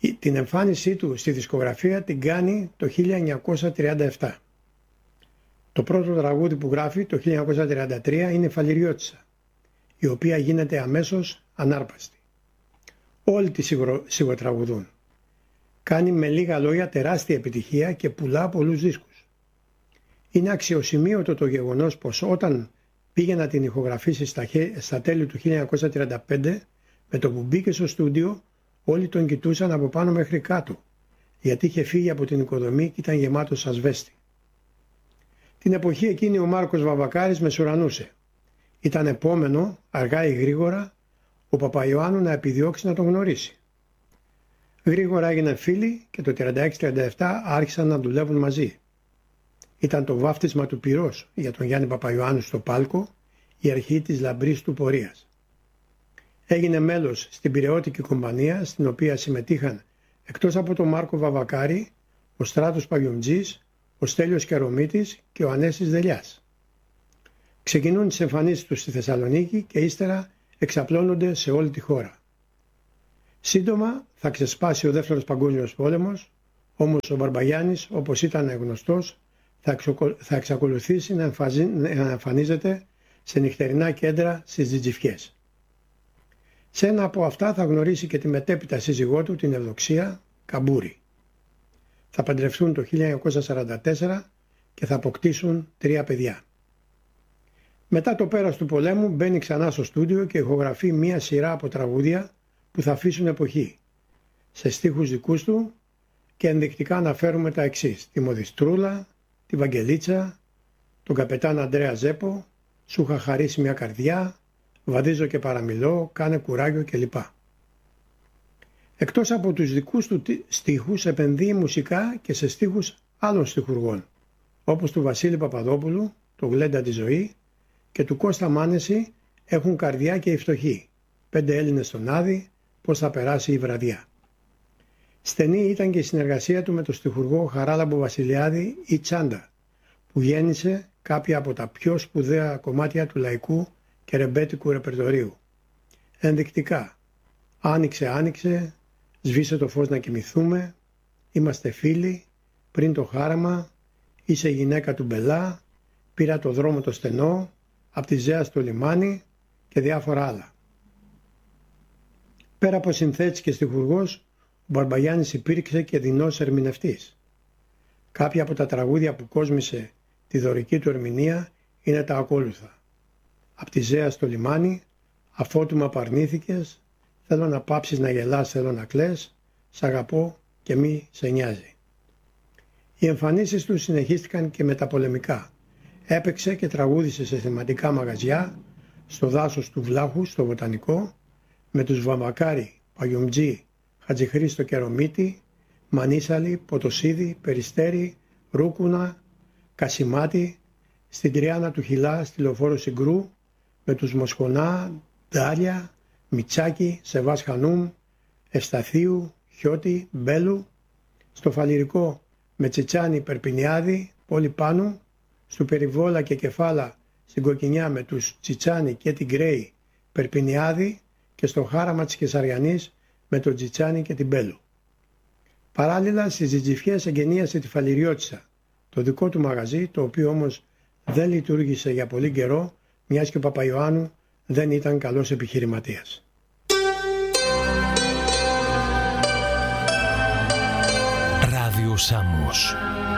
Την εμφάνισή του στη δισκογραφία την κάνει το 1937. Το πρώτο τραγούδι που γράφει το 1933 είναι Φαληριώτισσα, η οποία γίνεται αμέσως ανάρπαστη. Όλοι τη σιγοτραγουδούν. Κάνει με λίγα λόγια τεράστια επιτυχία και πουλά πολλούς δίσκους. Είναι αξιοσημείωτο το γεγονός πως όταν πήγε να την ηχογραφήσει στα τέλη του 1935, με το που μπήκε στο στούντιο, όλοι τον κοιτούσαν από πάνω μέχρι κάτω, γιατί είχε φύγει από την οικοδομή και ήταν γεμάτος ασβέστη. Την εποχή εκείνη ο Μάρκος Βαβακάρης μεσουρανούσε. Ήταν επόμενο, αργά ή γρήγορα, ο Παπαϊωάννου να επιδιώξει να τον γνωρίσει. Γρήγορα έγιναν φίλοι και το 36-37 άρχισαν να δουλεύουν μαζί. Ήταν το βάφτισμα του πυρός για τον Γιάννη Παπαϊωάννου στο πάλκο, η αρχή της λαμπρής του πορείας. Έγινε μέλος στην Πειραιώτικη Κομπανία, στην οποία συμμετείχαν εκτός από τον Μάρκο Βαβακάρη, ο Στράτος Παγιομτζής, ο Στέλιος Κερομίτης και ο Ανέσης Δελιάς. Ξεκινούν τις εμφανίσεις τους στη Θεσσαλονίκη και ύστερα εξαπλώνονται σε όλη τη χώρα. Σύντομα θα ξεσπάσει ο Δεύτερος Παγκόσμιος Πόλεμος, όμως ο Μπαρμπαγιάννης, όπως ήταν γνωστός, θα εξακολουθήσει να εμφανίζεται σε νυχτερινά κέντρα στις Τζιτζιφιές. Σε ένα από αυτά θα γνωρίσει και τη μετέπειτα σύζυγό του, την Ευδοξία Καμπούρη. Θα παντρευτούν το 1944 και θα αποκτήσουν 3 παιδιά. Μετά το πέρας του πολέμου μπαίνει ξανά στο στούντιο και ηχογραφεί μία σειρά από τραγούδια που θα αφήσουν εποχή, σε στίχους δικούς του, και ενδεικτικά αναφέρουμε τα εξής: τη Μοδιστρούλα, τη Βαγγελίτσα, τον καπετάν Αντρέα Ζέπο, Σου είχα χαρίσει μια καρδιά, Βαδίζω και παραμιλώ, Κάνε κουράγιο κλπ. Εκτός από τους δικούς του στίχους επενδύει μουσικά και σε στίχους άλλων στιχουργών, όπως του Βασίλη Παπαδόπουλου, το Γλέντα τη ζωή, και του Κώστα Μάνεση, Έχουν καρδιά και οι φτωχοί, 5 Έλληνες στον Άδη, Πώς θα περάσει η βραδιά. Στενή ήταν και η συνεργασία του με τον στιχουργό Χαράλαμπο Βασιλιάδη ή Τσάντα, που γέννησε κάποια από τα πιο σπουδαία κομμάτια του λαϊκού και ρεμπέτικου ρεπερτορίου. Ενδεικτικά: Άνοιξε, άνοιξε, Σβήσε το φως να κοιμηθούμε, Είμαστε φίλοι, Πριν το χάραμα, Είσαι γυναίκα του Μπελά, Πήρα το δρόμο το στενό, Απ' τη Ζέα στο λιμάνι και διάφορα άλλα. Πέρα από συνθέτης και στιχουργός, ο Μπαρμπαγιάννης υπήρξε και δεινός ερμηνευτής. Κάποια από τα τραγούδια που κόσμησε τη δωρική του ερμηνεία είναι τα ακόλουθα: Απ' τη Ζέα στο λιμάνι, Αφότου μ' απαρνήθηκες, Θέλω να πάψεις να γελάς, θέλω να κλαις, Σ' αγαπώ και μη σε νοιάζει. Οι εμφανίσεις του συνεχίστηκαν και μεταπολεμικά. Έπαιξε και τραγούδισε σε θεματικά μαγαζιά, στο δάσος του Βλάχου, στο Βοτανικό, με τους Βαμβακάρη, Παγιομτζή, Χατζηχρήστο Κερομίτη, Μανίσαλη, Ποτοσίδη, Περιστέρη, Ρούκουνα, Κασιμάτη, στην Τριάνα του Χιλά, στη Λεωφόρο Συγκρού, με τους Μοσχονά, Ντάλια, Μιτσάκη, Σεβάς Χανούμ, Ευσταθίου, Χιώτη, Μπέλου, στο Φαληρικό με Τσιτσάνη, Περπινιάδη, Πόλη Πάνου, στο Περιβόλα και Κεφάλα στην Κοκκινιά με τους Τσιτσάνη και την Γκρέη, Περπινιάδη, και στο Χάραμα της Κεσαριανής με τον Τσιτσάνη και την Μπέλου. Παράλληλα στις Τζιτζιφιές εγκαινίασε τη Φαληριώτισσα, το δικό του μαγαζί, το οποίο όμως δεν λειτουργήσε για πολύ καιρό, μιας και ο Παπαϊωάννου δεν ήταν καλός επιχειρηματίας. Ράδιο Σάμμος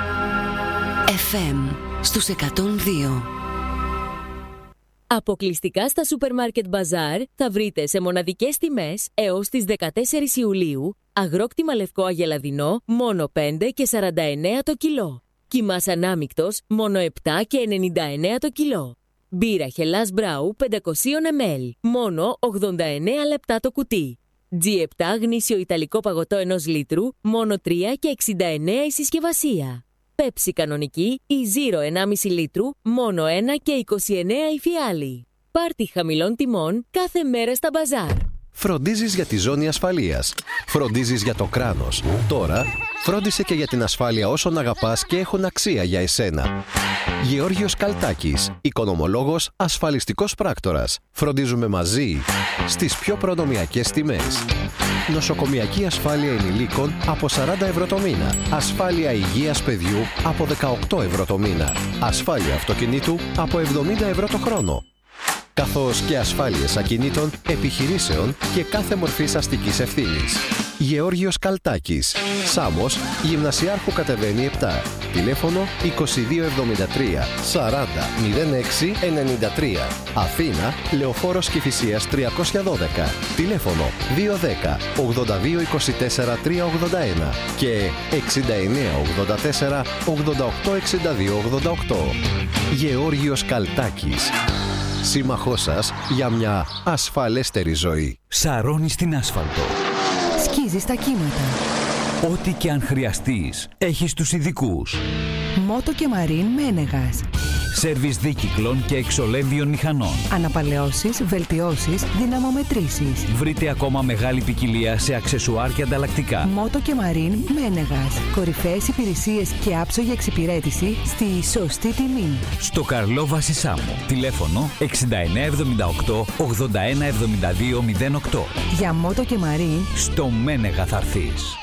FM στους 102. Αποκλειστικά στα Supermarket Bazaar θα βρείτε σε μοναδικές τιμές έως τις 14 Ιουλίου αγρόκτημα λευκό αγελαδινό μόνο 5 και 49 το κιλό. Κιμάς ανάμικτος μόνο 7 και 99 το κιλό. Μπύρα Χελάς Μπράου 500 ml μόνο 89 λεπτά το κουτί. G7 γνήσιο ιταλικό παγωτό 1 λίτρου μόνο 3 και 69 η συσκευασία. Πέψη κανονική ή Zero 1,5 λίτρου μόνο 1 και 29 η φιάλη. Πάρτι χαμηλών τιμών κάθε μέρα στα μπαζάρ. Φροντίζεις για τη ζώνη ασφαλείας. Φροντίζεις για το κράνος. Τώρα, φρόντισε και για την ασφάλεια όσων αγαπάς και έχουν αξία για εσένα. Γεώργιος Καλτάκης, οικονομολόγος, ασφαλιστικός πράκτορας. Φροντίζουμε μαζί στις πιο προνομιακές τιμές. Νοσοκομιακή ασφάλεια ενηλίκων από 40 ευρώ το μήνα. Ασφάλεια υγείας παιδιού από 18 ευρώ το μήνα. Ασφάλεια αυτοκινήτου από 70 ευρώ το χρόνο. Καθώς και ασφάλειες ακινήτων, επιχειρήσεων και κάθε μορφής αστικής ευθύνης. Γεώργιος Καλτάκης, Σάμος, Γυμνασιάρχου κατεβαίνει 7. Τηλέφωνο 2273 40 06 93. Αθήνα, Λεωφόρος Κηφισίας 312. Τηλέφωνο 210 82 24 381 και 69 84 88 62 88. Γεώργιος Καλτάκης, σύμμαχός σας για μια ασφαλέστερη ζωή. Σαρώνεις στην άσφαλτο. Σκίζεις τα κύματα. Ό,τι και αν χρειαστείς, έχεις τους ειδικούς. Μότο και Μαρίν Μένεγας. Σέρβις δίκυκλων και εξολέμβιων μηχανών. Αναπαλαιώσεις, βελτιώσεις, δυναμομετρήσεις. Βρείτε ακόμα μεγάλη ποικιλία σε αξεσουάρ και ανταλλακτικά. Μότο και Μαρίν Μένεγας. Κορυφαίες υπηρεσίες και άψογη εξυπηρέτηση στη σωστή τιμή. Στο Καρλόβαση Σάμο. Τηλέφωνο 6978 8172 08. Για Μότο και Μαρίν στο Μένεγα θα έρθεις.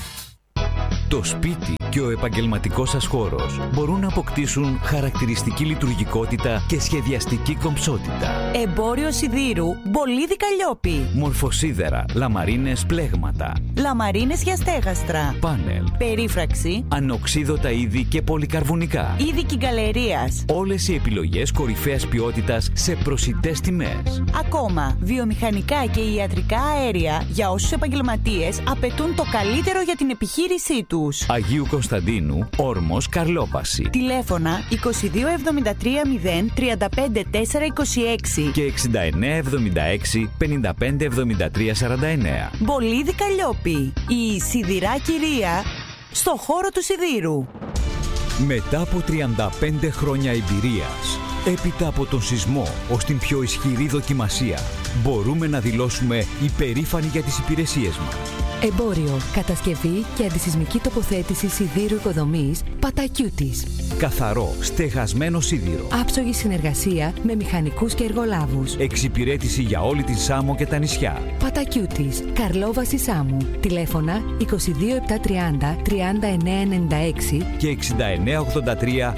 Το σπίτι και ο επαγγελματικός σας χώρος μπορούν να αποκτήσουν χαρακτηριστική λειτουργικότητα και σχεδιαστική κομψότητα. Εμπόριο σιδήρου Μπολίδι Καλλιόπη. Μορφοσίδερα, λαμαρίνες πλέγματα. Λαμαρίνες για στέγαστρα. Πάνελ. Περίφραξη. Ανοξίδωτα είδη και πολυκαρβουνικά. Είδη κυγκαλερίας. Όλες οι επιλογές κορυφαίας ποιότητας σε προσιτές τιμές. Ακόμα, βιομηχανικά και ιατρικά αέρια για όσους επαγγελματίες απαιτούν το καλύτερο για την επιχείρησή τους. Αγίου Κωνσταντίνου, Όρμος, Καρλόπαση. Τηλέφωνα 2273 0 35 426 και 6976 55 73 49. Μπολίδι Καλλιόπη, η σιδηρά κυρία στο χώρο του σιδήρου. Μετά από 35 χρόνια εμπειρίας, έπειτα από τον σεισμό ως την πιο ισχυρή δοκιμασία, μπορούμε να δηλώσουμε υπερήφανοι για τις υπηρεσίες μας. Εμπόριο, κατασκευή και αντισεισμική τοποθέτηση σιδήρου οικοδομής Πατακιούτης. Καθαρό, στεγασμένο σίδηρο. Άψογη συνεργασία με μηχανικούς και εργολάβους. Εξυπηρέτηση για όλη την Σάμο και τα νησιά. Πατακιούτης, Καρλόβαση Σάμου. Τηλέφωνα 22730 3996 και 6983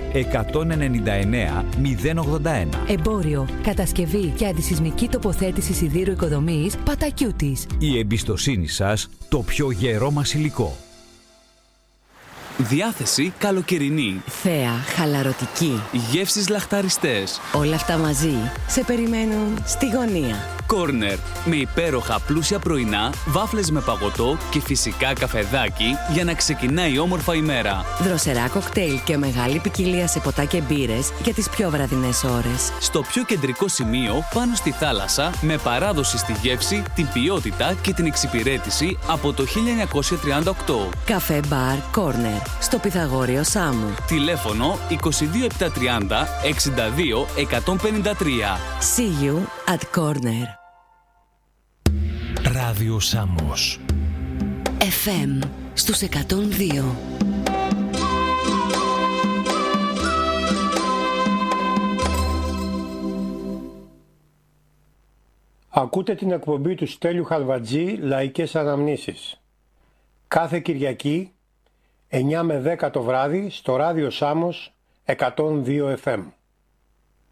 199 081. Εμπόριο, κατασκευή και αντισεισμική τοποθέτηση σιδήρου οικοδομής Πατακιούτης. Η εμπιστοσύνη σας, το πιο γερό μας υλικό. Διάθεση καλοκαιρινή. Θέα, χαλαρωτική. Γεύσεις λαχταριστές. Όλα αυτά μαζί σε περιμένουν στη γωνία. Κόρνερ, με υπέροχα πλούσια πρωινά, βάφλες με παγωτό και φυσικά καφεδάκι για να ξεκινάει όμορφα η μέρα. Δροσερά κοκτέιλ και μεγάλη ποικιλία σε ποτά και μπύρες για τις πιο βραδινές ώρες. Στο πιο κεντρικό σημείο, πάνω στη θάλασσα, με παράδοση στη γεύση, την ποιότητα και την εξυπηρέτηση από το 1938. Καφέ μπαρ Κόρνερ, στο Πυθαγόριο Σάμου. Τηλέφωνο 22730 62 153. See you at Corner. Ράδιο Σάμος. FM στους 102. Ακούτε την εκπομπή του Στέλιου Χαλβατζή «Λαϊκές Αναμνήσεις». Κάθε Κυριακή 9 με 10 το βράδυ στο Ράδιο Σάμος 102 FM.